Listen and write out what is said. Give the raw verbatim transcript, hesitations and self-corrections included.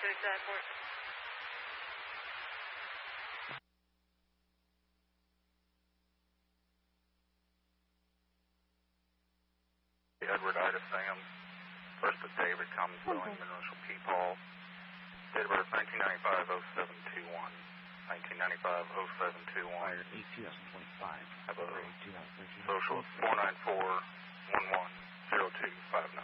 to Airport. Edward Ida Sam, first of David, Commons Spelling, Initial P. Paul, date of birth nineteen ninety-five oh seven two one, nineteen ninety-five oh seven two one. Fired eight two thousand twenty-five. Have a social four nine four one one zero two five